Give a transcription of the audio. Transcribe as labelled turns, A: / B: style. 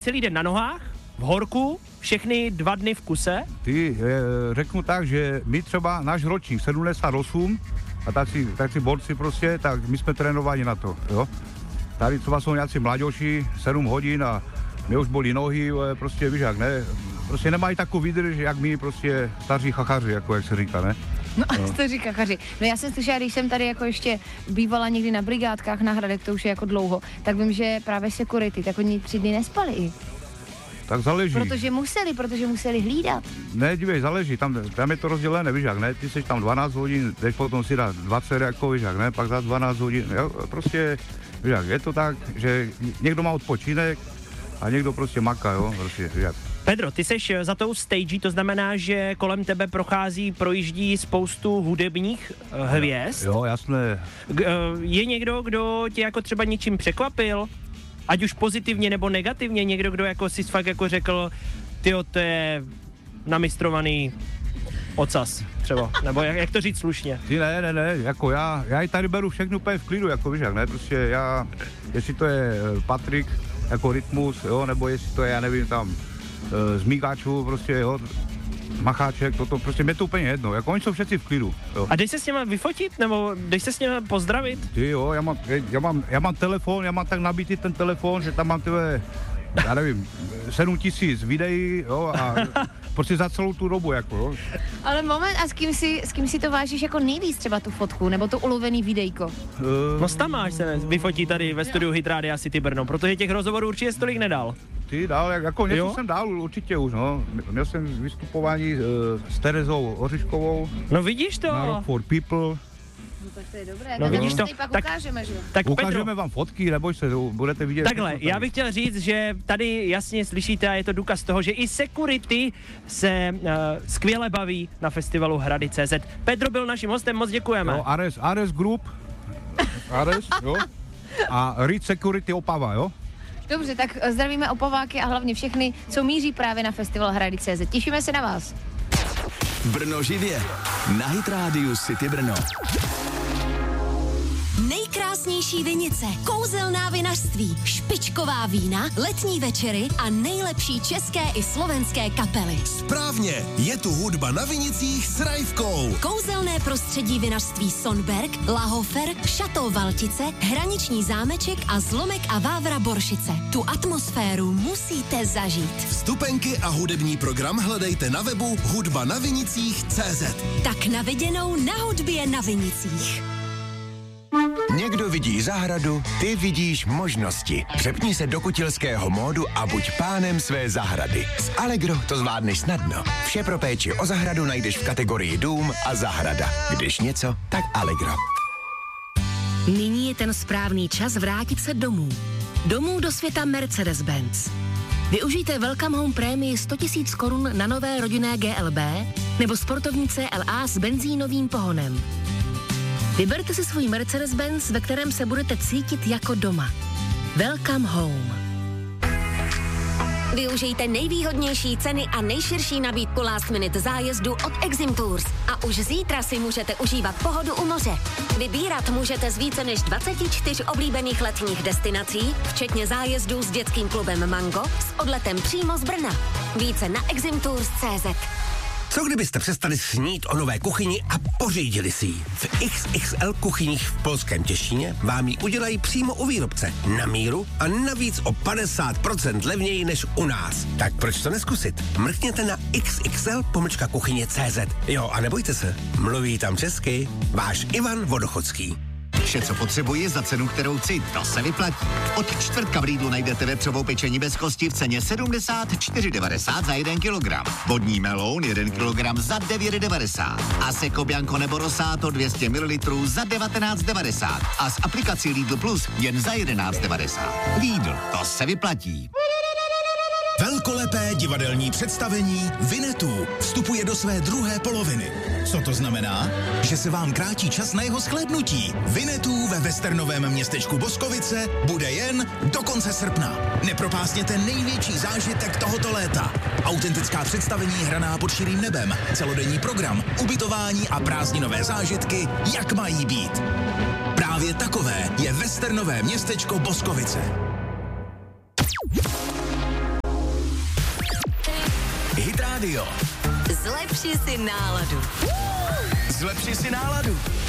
A: celý den na nohách, v horku, všechny 2 dny v kuse?
B: Řeknu tak, že my třeba náš ročník 78 a tak si borci prostě, tak my jsme trénovali na to, jo. Tady třeba jsou nějací mladější, 7 hodin a mě už bolí nohy, prostě víš jak, ne? Prostě nemají takovou výdrž, jak my prostě staří chachaři, jako jak se říká, ne?
C: No, staří chachaři. No já jsem slyšela, když jsem tady jako ještě bývala někdy na brigádkách na Hradech, to už je jako dlouho, tak vím, že právě security, tak oni 3 dny nespali.
B: Tak záleží.
C: Protože museli hlídat.
B: Ne, dívej, záleží, tam je to rozdělené, víš jak, ne? Ty jsi tam 12 hodin, jdeš potom si dát 20 jako, víš jak, ne? Pak za 12 hodin, jo, prostě, víš jak, je to tak, že někdo má odpočinek a někdo prostě maká, jo, prostě, víš jak.
A: Pedro, ty seš za tou stage, to znamená, že kolem tebe projíždí spoustu hudebních hvězd.
B: Jo, jasné.
A: Je někdo, kdo tě jako třeba něčím překvapil? Ať už pozitivně nebo negativně, někdo, kdo jako si fakt jako řekl, tyjo, to je namistrovaný ocas třeba, nebo jak to říct slušně?
B: Ty ne, jako já i tady beru všechno úplně v klidu, jako víš jak, ne, prostě já, jestli to je Patrik, jako Rytmus, jo, nebo jestli to je, já nevím, tam z Míkáčů, prostě, jo, Macháček, toto, prostě mě to úplně jedno, jako oni jsou všetci v klidu, jo.
A: A jdeš se s něma vyfotit, nebo jdeš se s něma pozdravit?
B: Ty jo, já mám telefon, já mám tak nabitý ten telefon, že tam mám tebe, já nevím, 7 000 videí, jo, a prostě za celou tu dobu, jako, jo.
C: Ale moment, a s kým si to vážíš jako nejvíc třeba tu fotku, nebo to ulovený videjko?
A: No Tamáš se vyfotí tady ve studiu Hit Rádia City Brno, protože těch rozhovorů určitě tolik nedal.
B: Ty dál, jako něco jsem dál určitě už, no. Měl jsem vystupování s Terezou Ořiškovou.
A: No vidíš to?
B: Na Rock for People.
C: No tak to je dobré,
A: no, vidíš to?
C: Pak ukážeme, že jo?
A: Tak
B: ukážeme
A: Pedro,
B: vám fotky, neboj se, budete vidět.
A: Takhle, já bych chtěl říct, že tady jasně slyšíte a je to důkaz toho, že i security se skvěle baví na festivalu Hrady.cz. Pedro byl naším hostem, moc děkujeme.
B: Jo, Ares Group, jo, a Reed Security Opava, jo.
C: Dobře, tak zdravíme Opaváky a hlavně všechny, co míří právě na festival Hrady.cz. Těšíme se na vás.
D: Brno živě na Hit Rádiu City Brno.
E: Nejkrásnější vinice, kouzelná vinařství, špičková vína, letní večery a nejlepší české i slovenské kapely.
D: Správně, je tu hudba na vinicích s Rajvkou.
E: Kouzelné prostředí vinařství Sonberg, Lahofer, Šató Valtice, Hraniční zámeček a Zlomek a Vávra Boršice. Tu atmosféru musíte zažít.
D: Vstupenky a hudební program hledejte na webu hudbanavinicích.cz.
E: Tak na viděnou na hudbě na vinicích.
F: Někdo vidí zahradu, ty vidíš možnosti. Přepni se do kutilského módu a buď pánem své zahrady. S Allegro to zvládneš snadno. Vše pro péči o zahradu najdeš v kategorii dům a zahrada. Když něco, tak Allegro.
E: Nyní je ten správný čas vrátit se domů. Domů do světa Mercedes-Benz. Využijte Welcome Home prémii 100 000 korun na nové rodinné GLB nebo sportovní CLA s benzínovým pohonem. Vyberte si svůj Mercedes-Benz, ve kterém se budete cítit jako doma. Welcome home.
G: Využijte nejvýhodnější ceny a nejširší nabídku last minute zájezdu od Exim Tours. A už zítra si můžete užívat pohodu u moře. Vybírat můžete z více než 24 oblíbených letních destinací, včetně zájezdů s dětským klubem Mango s odletem přímo z Brna. Více na eximtours.cz.
H: Co kdybyste přestali snít o nové kuchyni a pořídili si ji? V XXL kuchyních v Polském Těšíně vám ji udělají přímo u výrobce, na míru a navíc o 50% levněji než u nás. Tak proč to neskusit? Mrkněte na xxl-kuchyně.cz. Jo, a nebojte se, mluví tam česky váš Ivan Vodochodský.
I: Vše, co potřebuji za cenu, kterou chci, to se vyplatí. Od čtvrtka v Lidlu najdete vepřovou pečení bez kosti v ceně 74,90 za 1 kilogram. Vodní meloun 1 kilogram za 9,90. A Seko Bianco nebo Rosato 200 ml za 19,90. A s aplikací Lidl Plus jen za 11,90. Lidl, to se vyplatí.
D: Velkolepé divadelní představení Vinetů vstupuje do své druhé poloviny. Co to znamená? Že se vám krátí čas na jeho shlédnutí. Vinetů ve westernovém městečku Boskovice bude jen do konce srpna. Nepropásněte největší zážitek tohoto léta. Autentická představení hraná pod širým nebem, celodenní program, ubytování a prázdninové zážitky, jak mají být. Právě takové je westernové městečko Boskovice. Hit Radio.
G: Zlepši si náladu.
D: Zlepši si náladu.